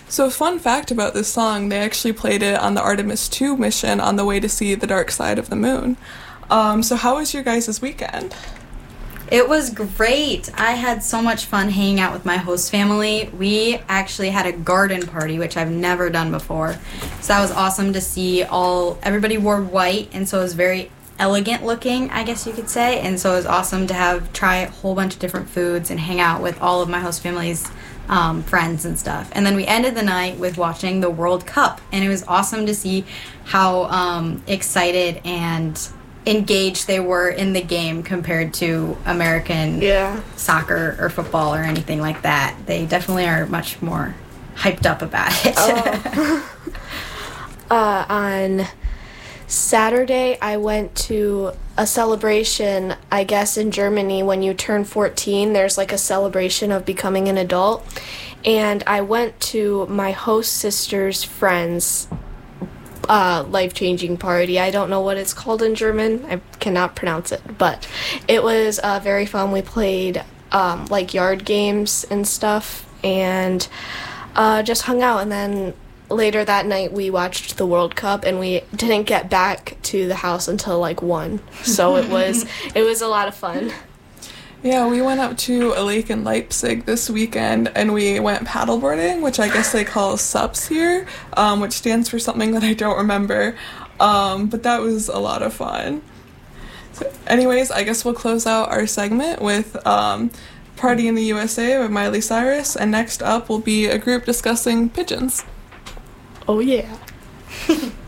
So, fun fact about this song, they actually played it on the Artemis 2 mission on the way to see the dark side of the moon. So how was your guys' weekend? It was great. I had so much fun hanging out with my host family. We actually had a garden party, which I've never done before. So that was awesome to see everybody wore white, and so it was very elegant looking, I guess you could say. And so it was awesome to try a whole bunch of different foods and hang out with all of my host family's friends and stuff. And then we ended the night with watching the World Cup, and it was awesome to see how excited and engaged they were in the game compared to American soccer or football or anything like that. They definitely are much more hyped up about it. On Saturday, I went to a celebration, I guess in Germany, when you turn 14, there's like a celebration of becoming an adult. And I went to my host sister's friend's life-changing party. I don't know what it's called in German. I cannot pronounce it. But it was very fun. We played like yard games and stuff and just hung out. And then later that night we watched the World Cup, and we didn't get back to the house until like 1. So it was a lot of fun. Yeah, we went up to a lake in Leipzig this weekend, and we went paddleboarding, which I guess they call SUPs here, which stands for something that I don't remember, but that was a lot of fun. So anyways, I guess we'll close out our segment with Party in the USA with Miley Cyrus, and next up will be a group discussing pigeons. Oh yeah.